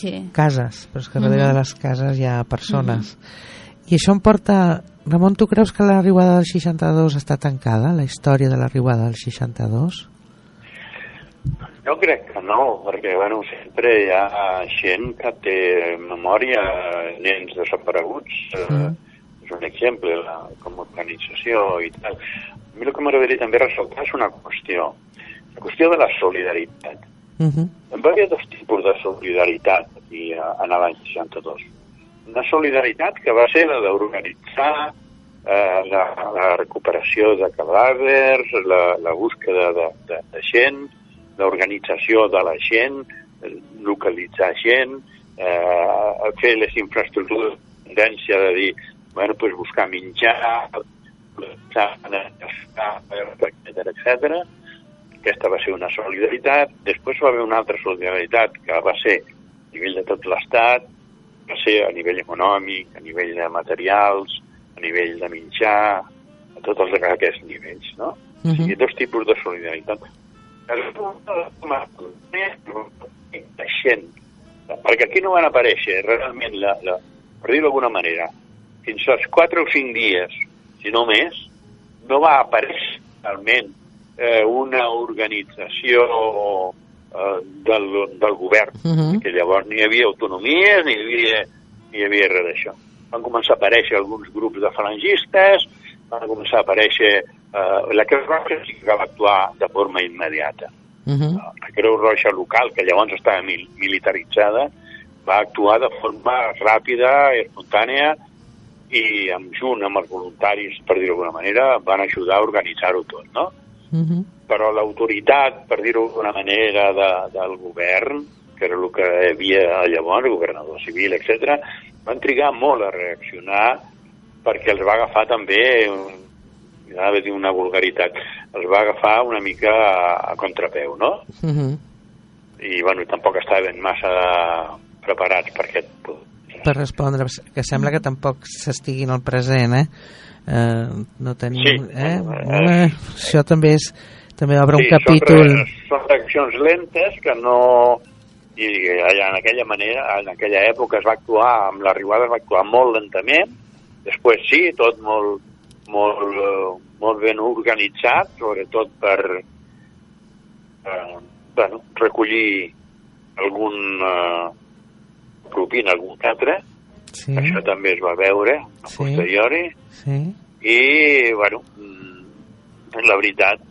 cases, però és que darrere de les cases hi ha persones. I això em porta... Ramon, tu creus que la riuada del 62 està tancada, la història de la riuada del 62? Jo crec que no, perquè sempre hi ha gent que té memòria, nens desapareguts, és un exemple, com a organització i tal. A mi el que m'agradaria també ressaltar és una qüestió, la qüestió de la solidaritat. Hi va haver dos tipus de solidaritat aquí en l'any 62. Una solidaritat que va ser la d'organitzar la recuperació de cadàvers, la búsqueda de gent, l'organització de la gent, localitzar gent, fer les infraestructures, tendència de dir, buscar menjar, etc. Aquesta va ser una solidaritat. Després va haver una altra solidaritat que va ser a nivell de tot l'Estat, va ser a nivell econòmic, a nivell de materials, a nivell de menjar, a tots aquests nivells, no? O sigui, dos tipus de solidaritat. Perquè aquí no van aparèixer realment, per dir-ho d'alguna manera, fins als 4 o 5 dies, si no més, no va aparèixer realment una organització del govern, que llavors ni hi havia autonomia ni hi havia res d'això. Van començar a aparèixer alguns grups de falangistes, van començar a aparèixer la Creu Roja sí que va actuar de forma immediata. La Creu Roja local, que llavors estava militaritzada, va actuar de forma ràpida i espontània i junt amb els voluntaris, per dir-ho d'alguna manera, van ajudar a organitzar-ho tot, no? Però l'autoritat, per dir-ho d'alguna manera, del govern, que era el que hi havia llavors, el governador civil, etc., van trigar molt a reaccionar perquè els va agafar també, anava a dir una vulgaritat, els va agafar una mica a contrapeu, no? I, tampoc estaven massa preparats per aquest punt. Per respondre, que sembla que tampoc s'estiguin al present, no tenim... Això també obre un capítol... Són reaccions lentes que no... I en aquella època es va actuar, amb la riuada es va actuar molt lentament, després sí, tot molt ben organitzat, sobretot per recollir algun propina, algun altre. Sí. Això també es va veure a posteriori. Sí. I, la veritat,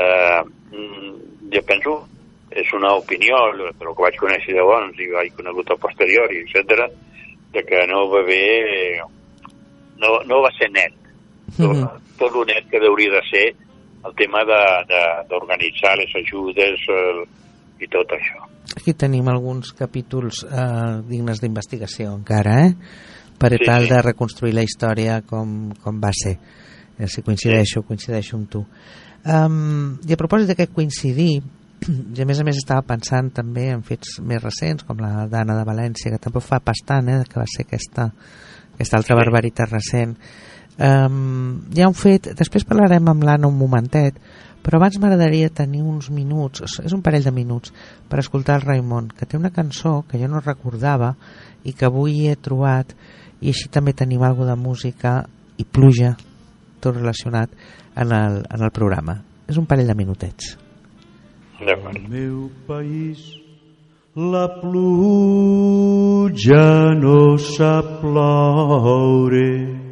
jo penso, és una opinió, però que vaig conèixer llavors i vaig conegut a posteriori, etc., que no va haver... No va ser net. Tot el net que hauria de ser el tema d'organitzar les ajudes i tot això. Aquí tenim alguns capítols dignes d'investigació encara, per tal de reconstruir la història com va ser. Si coincideixo amb tu. I a propòsit d'aquest coincidir, i a més estava pensant també en fets més recents, com la d'Anna de València, que tampoc fa bastant, que va ser aquesta altra barbaritat recent. Hi ha un fet, després parlarem amb l'Anna un momentet, però abans m'agradaria tenir uns minuts, és un parell de minuts, per escoltar el Raimon, que té una cançó que jo no recordava i que avui he trobat, i així també tenim alguna de música i pluja, tot relacionat en el programa. És un parell de minutets. Al meu país la pluja no sap ploure,